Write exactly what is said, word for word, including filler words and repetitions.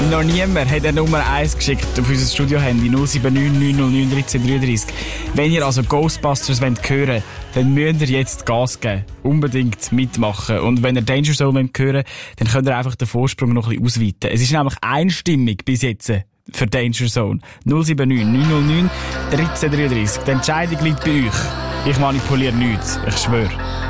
Noch niemand hat eine Nummer eins geschickt auf unser Studio-Handy null sieben neun neun null neun eins drei drei drei. Wenn ihr also Ghostbusters wollt hören, dann müsst ihr jetzt Gas geben. Unbedingt mitmachen. Und wenn ihr Danger Zone wollt hören, dann könnt ihr einfach den Vorsprung noch ein bisschen ausweiten. Es ist nämlich einstimmig bis jetzt für Danger Zone. null sieben neun neun null neun eins drei drei drei. Die Entscheidung liegt bei euch. Ich manipuliere nichts. Ich schwöre.